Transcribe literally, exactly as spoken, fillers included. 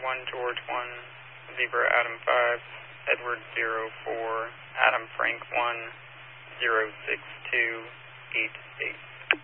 one, George one, Zebra Adam five, Edward zero four, Adam Frank one, zero six two eight eight.